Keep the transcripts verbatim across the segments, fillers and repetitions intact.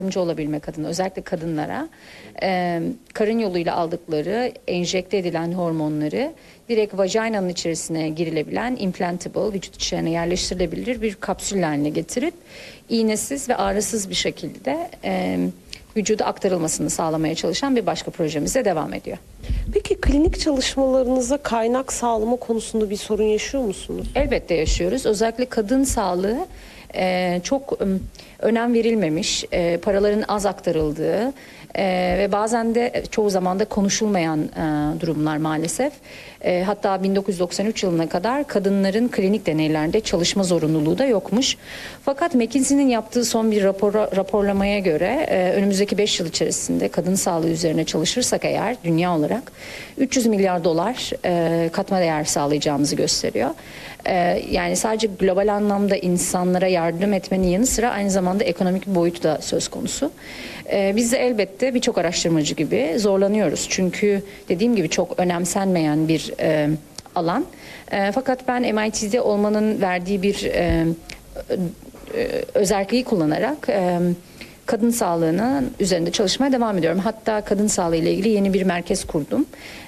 yardımcı olabilmek adına özellikle kadınlara e, karın yoluyla aldıkları enjekte edilen hormonları direkt vajinanın içerisine girilebilen implantable, vücut içine yerleştirilebilir bir kapsül haline getirip iğnesiz ve ağrısız bir şekilde e, vücuda aktarılmasını sağlamaya çalışan bir başka projemize devam ediyor. Peki klinik çalışmalarınıza kaynak sağlama konusunda bir sorun yaşıyor musunuz? Elbette yaşıyoruz. Özellikle kadın sağlığı e, çok e, önem verilmemiş, e, paraların az aktarıldığı e, ve bazen de çoğu zaman da konuşulmayan e, durumlar maalesef. E, hatta bin dokuz yüz doksan üç yılına kadar kadınların klinik deneylerinde çalışma zorunluluğu da yokmuş. Fakat McKinsey'nin yaptığı son bir rapora, raporlamaya göre e, önümüzdeki beş yıl içerisinde kadın sağlığı üzerine çalışırsak eğer dünya olarak üç yüz milyar dolar e, katma değer sağlayacağımızı gösteriyor. E, yani sadece global anlamda insanlara yardım etmenin yanı sıra aynı zamanda ekonomik bir boyutu da söz konusu. E, biz de elbette birçok araştırmacı gibi zorlanıyoruz. Çünkü dediğim gibi çok önemsenmeyen bir e, alan. E, fakat ben M I T'de olmanın verdiği bir e, e, özelliği kullanarak e, kadın sağlığının üzerinde çalışmaya devam ediyorum. Hatta kadın sağlığı ile ilgili yeni bir merkez kurdum.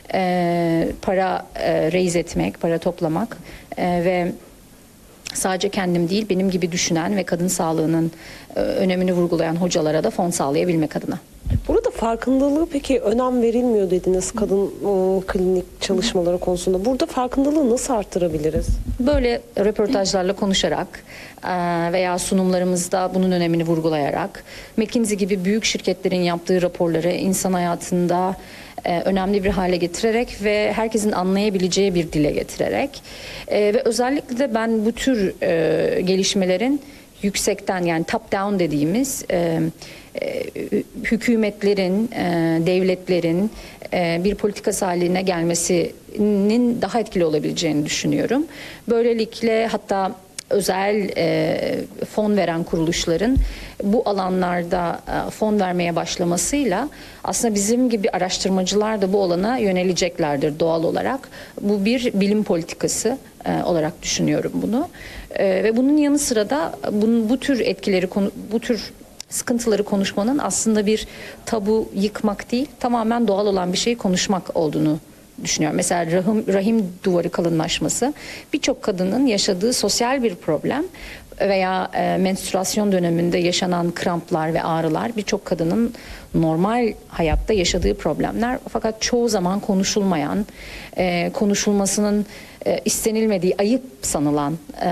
E, para e, raise etmek, para toplamak e, ve sadece kendim değil benim gibi düşünen ve kadın sağlığının e, önemini vurgulayan hocalara da fon sağlayabilmek adına. Burada farkındalığı peki önem verilmiyor dediniz kadın ıı, klinik çalışmaları konusunda. Burada farkındalığı nasıl arttırabiliriz? Böyle röportajlarla konuşarak e, veya sunumlarımızda bunun önemini vurgulayarak, McKinsey gibi büyük şirketlerin yaptığı raporları insan hayatında e, önemli bir hale getirerek ve herkesin anlayabileceği bir dile getirerek e, ve özellikle de ben bu tür e, gelişmelerin yüksekten yani top down dediğimiz e, e, hükümetlerin, e, devletlerin e, bir politikası haline gelmesinin daha etkili olabileceğini düşünüyorum. Böylelikle hatta özel e, fon veren kuruluşların bu alanlarda e, fon vermeye başlamasıyla aslında bizim gibi araştırmacılar da bu alana yöneleceklerdir doğal olarak. Bu bir bilim politikası e, olarak düşünüyorum bunu. E, ve bunun yanı sıra da bunun, bu tür etkileri, bu tür sıkıntıları konuşmanın aslında bir tabu yıkmak değil, tamamen doğal olan bir şeyi konuşmak olduğunu düşünüyorum. Mesela rahim, rahim duvarı kalınlaşması birçok kadının yaşadığı sosyal bir problem veya e, menstruasyon döneminde yaşanan kramplar ve ağrılar birçok kadının normal hayatta yaşadığı problemler. Fakat çoğu zaman konuşulmayan, e, konuşulmasının e, istenilmediği, ayıp sanılan e,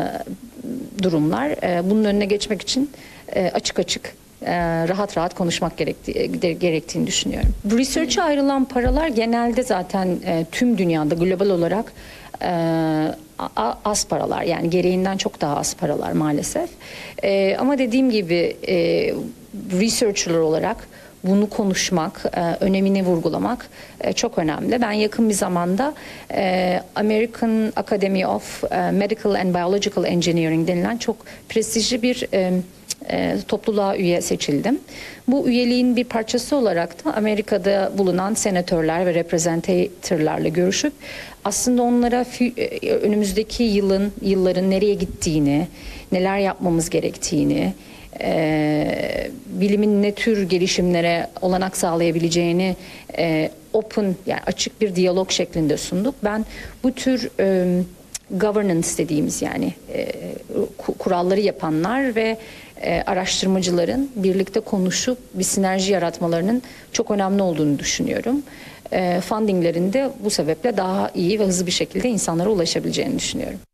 durumlar. E, bunun önüne geçmek için e, açık açık rahat rahat konuşmak gerektiği, gerektiğini düşünüyorum. Bu research'a ayrılan paralar genelde zaten e, tüm dünyada global olarak e, az paralar, yani gereğinden çok daha az paralar maalesef. E, ama dediğim gibi e, researcher olarak bunu konuşmak, e, önemini vurgulamak e, çok önemli. Ben yakın bir zamanda e, American Academy of e, Medical and Biological Engineering denilen çok prestijli bir e, E, topluluğa üye seçildim. Bu üyeliğin bir parçası olarak da Amerika'da bulunan senatörler ve reprezentatörlerle görüşüp aslında onlara önümüzdeki yılın yılların nereye gittiğini, neler yapmamız gerektiğini, e, bilimin ne tür gelişimlere olanak sağlayabileceğini e, open, yani açık bir diyalog şeklinde sunduk. Ben bu tür e, governance dediğimiz yani e, kuralları yapanlar ve e, araştırmacıların birlikte konuşup bir sinerji yaratmalarının çok önemli olduğunu düşünüyorum. E, fundinglerin de bu sebeple daha iyi ve hızlı bir şekilde insanlara ulaşabileceğini düşünüyorum.